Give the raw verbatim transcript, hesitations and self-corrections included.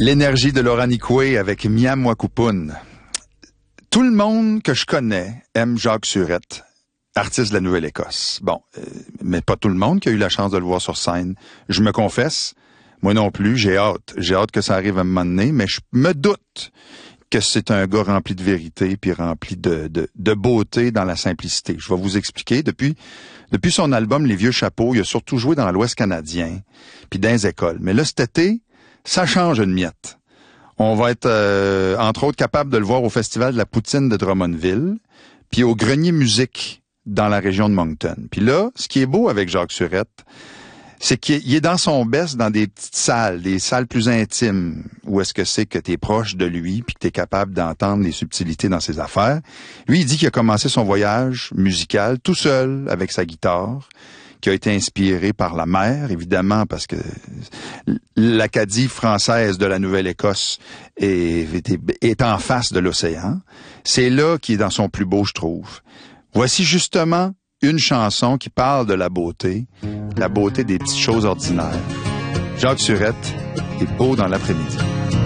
L'énergie de Laurent Nicoué avec Miam Wakupun. Tout le monde que je connais aime Jacques Surette, artiste de la Nouvelle-Écosse. Bon, euh, mais pas tout le monde qui a eu la chance de le voir sur scène. Je me confesse, moi non plus, j'ai hâte. J'ai hâte que ça arrive à un moment donné, mais je me doute que c'est un gars rempli de vérité puis rempli de, de, de beauté dans la simplicité. Je vais vous expliquer. Depuis, depuis son album Les Vieux Chapeaux, il a surtout joué dans l'Ouest canadien puis dans les écoles. Mais là, cet été, ça change une miette. On va être, euh, entre autres, capable de le voir au Festival de la Poutine de Drummondville, puis au Grenier Musique dans la région de Moncton. Puis là, ce qui est beau avec Jacques Surette, c'est qu'il est dans son best dans des petites salles, des salles plus intimes, où est-ce que c'est que tu es proche de lui, puis que tu es capable d'entendre les subtilités dans ses affaires. Lui, il dit qu'il a commencé son voyage musical tout seul, avec sa guitare, qui a été inspiré par la mer, évidemment, parce que l'Acadie française de la Nouvelle-Écosse est, est, est en face de l'océan. C'est là qu'il est dans son plus beau, je trouve. Voici justement une chanson qui parle de la beauté, la beauté des petites choses ordinaires. Jacques Surette est beau dans l'après-midi.